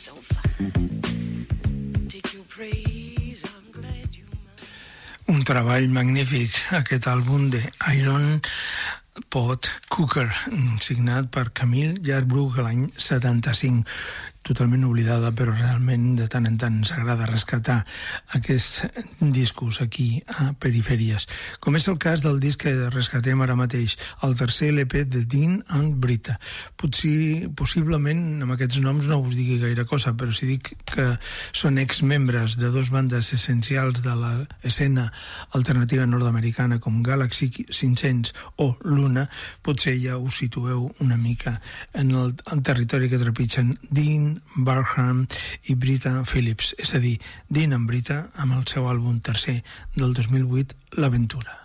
so fine. Take your praise, I'm glad you... Un treball magnífic, aquest àlbum de Iron Pot Cooker, signat per Camille Yarbrough l'any 75. Totalment oblidada, però realment de tant en tant s'agrada rescatar aquests discos aquí a Perifèries. Com és el cas del disc que rescatem ara mateix, el tercer LP de Dean and Brita. Possiblement amb aquests noms no us digui gaire cosa, però si dic que són exmembres de dos bandes essencials de l'escena alternativa nord-americana com Galaxy 500 o Luna, potser ja us situeu una mica en el territori que trepitgen Dean Barham i Brita Phillips, és a dir, Dean and Brita amb el seu àlbum tercer del 2008, L'Aventura.